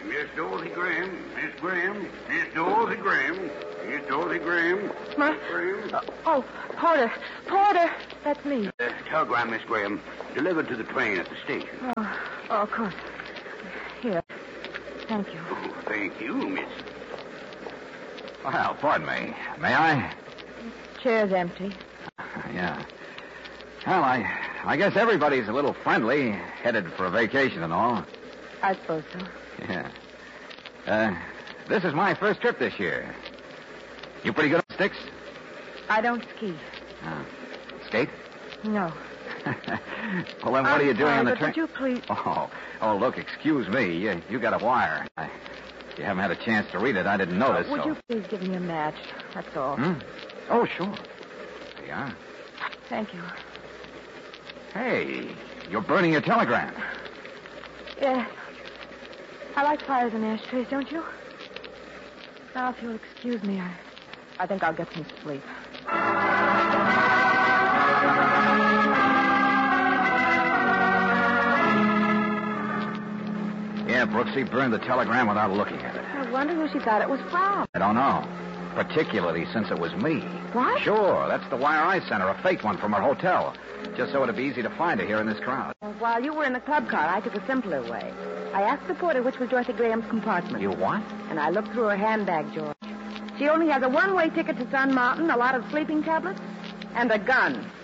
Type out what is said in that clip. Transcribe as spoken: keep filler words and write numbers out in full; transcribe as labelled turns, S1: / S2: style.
S1: Miss Dorothy Graham. Miss Graham. Miss Dorothy Graham. Miss Dorothy Graham.
S2: My...
S1: Graham.
S2: Uh, oh, Porter. Porter. That's me.
S1: Uh, telegram, Miss Graham. Delivered to the train at the station.
S2: Oh, oh, of course. Here. Thank you.
S1: Oh, thank you, Miss.
S3: Well, pardon me. May I?
S2: Chair's empty.
S3: Yeah. Well, I I guess everybody's a little friendly, headed for a vacation and all.
S2: I suppose so.
S3: Yeah. Uh, this is my first trip this year. You pretty good on sticks?
S2: I don't ski.
S3: Oh. Skate?
S2: No.
S3: Well, then what
S2: I'm
S3: are you doing
S2: sorry,
S3: on the
S2: but
S3: train?
S2: would you please...
S3: Oh, oh, look, excuse me. You, you got a wire. I, you haven't had a chance to read it. I didn't notice.
S2: Would
S3: so...
S2: you please give me a match? That's all.
S3: Hmm? Oh, sure. Yeah.
S2: Thank you.
S3: Hey, you're burning your telegram.
S2: Yes. I like fires and ashtrays, don't you? Now, if you'll excuse me, I, I think I'll get some sleep.
S3: Yeah, Brooksy burned the telegram without looking at it.
S2: I wonder who she thought it was from.
S3: I don't know. Particularly since it was me.
S2: What?
S3: Sure, that's the wire I sent her, a fake one from her hotel. Just so it'd be easy to find her here in this crowd.
S2: Well, while you were in the club car, I took a simpler way. I asked the porter which was Dorothy Graham's compartment.
S3: You what?
S2: And I looked through her handbag, George. She only has a one-way ticket to Sun Mountain, a lot of sleeping tablets, and a gun.